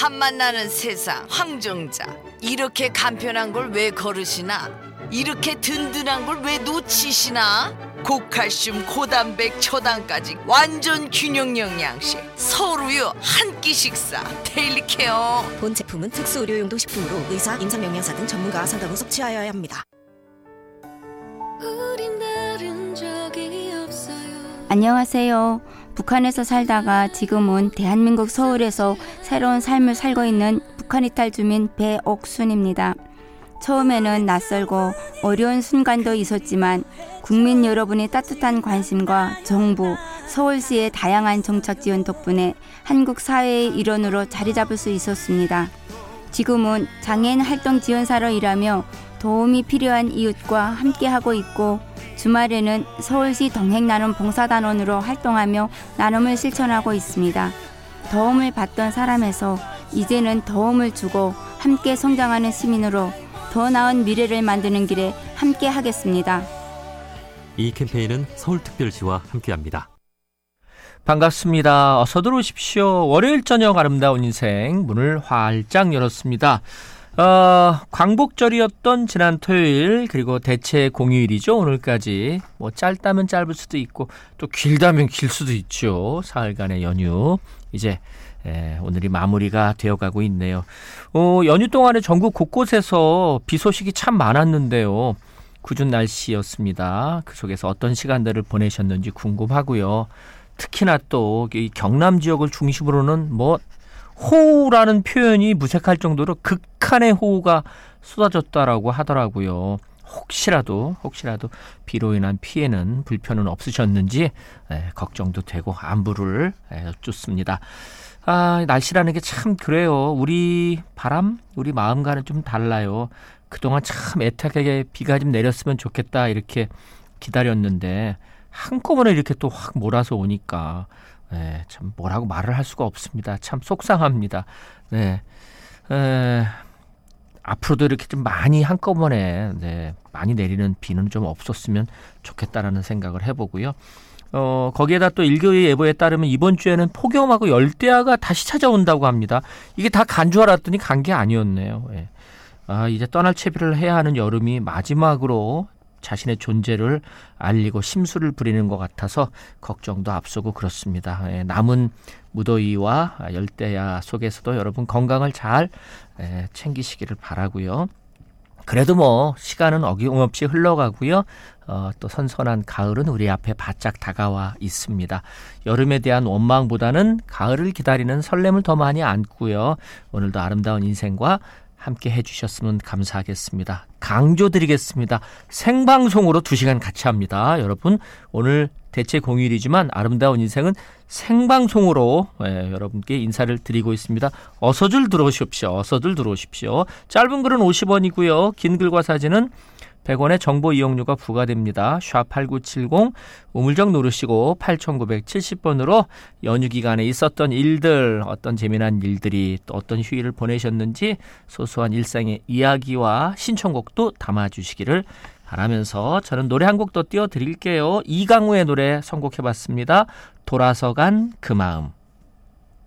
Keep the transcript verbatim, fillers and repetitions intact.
한만 나는 세상 황정자. 이렇게 간편한 걸 왜 거르시나? 이렇게 든든한 걸 왜 놓치시나? 고칼슘 고단백 초당까지 완전 균형 영양식 서울우유 한 끼 식사 데일리케어. 본 제품은 특수 의료용도 식품으로 의사, 임상영양사 등 전문가와 상담 후 섭취하여야 합니다. 안녕하세요. 북한에서 살다가 지금은 대한민국 서울에서 새로운 삶을 살고 있는 북한 이탈 주민 배옥순입니다. 처음에는 낯설고 어려운 순간도 있었지만 국민 여러분의 따뜻한 관심과 정부, 서울시의 다양한 정책 지원 덕분에 한국 사회의 일원으로 자리 잡을 수 있었습니다. 지금은 장애인 활동 지원사로 일하며 도움이 필요한 이웃과 함께하고 있고 주말에는 서울시 동행나눔 봉사단원으로 활동하며 나눔을 실천하고 있습니다. 도움을 받던 사람에서 이제는 도움을 주고 함께 성장하는 시민으로 더 나은 미래를 만드는 길에 함께 하겠습니다. 이 캠페인은 서울특별시와 함께합니다. 반갑습니다. 어서 들어오십시오. 월요일 저녁 아름다운 인생 문을 활짝 열었습니다. 어, 광복절이었던 지난 토요일 그리고 대체 공휴일이죠. 오늘까지 뭐 짧다면 짧을 수도 있고 또 길다면 길 수도 있죠. 사흘간의 연휴 이제 에, 오늘이 마무리가 되어가고 있네요. 어, 연휴 동안에 전국 곳곳에서 비 소식이 참 많았는데요. 궂은 날씨였습니다. 그 속에서 어떤 시간들을 보내셨는지 궁금하고요. 특히나 또 이 경남 지역을 중심으로는 뭐 호우라는 표현이 무색할 정도로 극한의 호우가 쏟아졌다라고 하더라고요. 혹시라도 혹시라도 비로 인한 피해는 불편은 없으셨는지 에, 걱정도 되고 안부를 에, 여쭙습니다. 아, 날씨라는 게 참 그래요. 우리 바람, 우리 마음과는 좀 달라요. 그동안 참 애타게 비가 좀 내렸으면 좋겠다 이렇게 기다렸는데 한꺼번에 이렇게 또 확 몰아서 오니까 네, 참 뭐라고 말을 할 수가 없습니다. 참 속상합니다. 네, 에, 앞으로도 이렇게 좀 많이 한꺼번에 네, 많이 내리는 비는 좀 없었으면 좋겠다라는 생각을 해보고요. 어, 거기에다 또 일교의 예보에 따르면 이번 주에는 폭염하고 열대야가 다시 찾아온다고 합니다. 이게 다 간 줄 알았더니 간 게 아니었네요. 예. 아, 이제 떠날 채비를 해야 하는 여름이 마지막으로 자신의 존재를 알리고 심수를 부리는 것 같아서 걱정도 앞서고 그렇습니다. 예, 남은 무더위와 열대야 속에서도 여러분 건강을 잘 예, 챙기시기를 바라고요. 그래도 뭐 시간은 어김없이 흘러가고요. 어, 또 선선한 가을은 우리 앞에 바짝 다가와 있습니다. 여름에 대한 원망보다는 가을을 기다리는 설렘을 더 많이 안고요. 오늘도 아름다운 인생과 함께 해주셨으면 감사하겠습니다. 강조드리겠습니다. 생방송으로 두 시간 같이 합니다. 여러분 오늘 대체 공휴일이지만 아름다운 인생은 생방송으로 예, 여러분께 인사를 드리고 있습니다. 어서들 들어오십시오. 어서들 들어오십시오. 짧은 글은 오십 원이고요. 긴 글과 사진은 백 원의 정보 이용료가 부과됩니다. 샵 팔구칠공 우물정 누르시고 팔천구백칠십 번으로 연휴 기간에 있었던 일들, 어떤 재미난 일들이 또 어떤 휴일을 보내셨는지 소소한 일상의 이야기와 신청곡도 담아주시기를 바라면서 저는 노래 한 곡 더 띄워드릴게요. 이강우의 노래 선곡해봤습니다. 돌아서 간 그 마음.